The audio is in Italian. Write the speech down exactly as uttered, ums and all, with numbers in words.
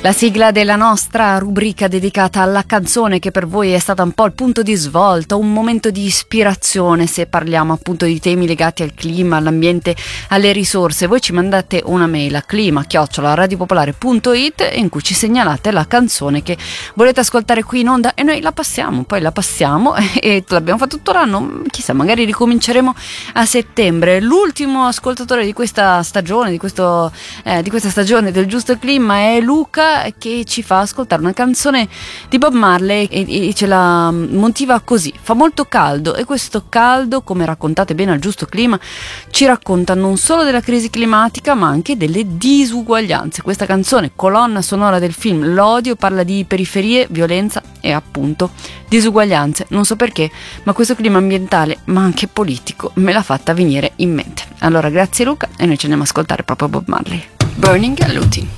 La sigla della nostra rubrica dedicata alla canzone che per voi è stata un po' il punto di svolta, un momento di ispirazione se parliamo appunto di temi legati al clima, all'ambiente, alle risorse. Voi ci mandate una mail a clima chiocciola radiopopolare punto it in cui ci segnalate la canzone che volete ascoltare qui in onda e noi la passiamo, poi la passiamo e l'abbiamo fatto tutto l'anno, chissà, magari ricominceremo a settembre. L'ultimo ascoltatore di questa stagione, di, questo, eh, di questa stagione del Giusto Clima è Luca, che ci fa ascoltare una canzone di Bob Marley e, e ce la motiva così: fa molto caldo, e questo caldo, come raccontate bene al Giusto Clima, ci racconta non solo della crisi climatica ma anche delle disuguaglianze. Questa canzone, colonna sonora del film L'odio, parla di periferie, violenza e appunto disuguaglianze. Non so perché, ma questo clima ambientale ma anche politico me l'ha fatta venire in mente. Allora grazie Luca, e noi ci andiamo a ascoltare proprio Bob Marley, Burning and Looting.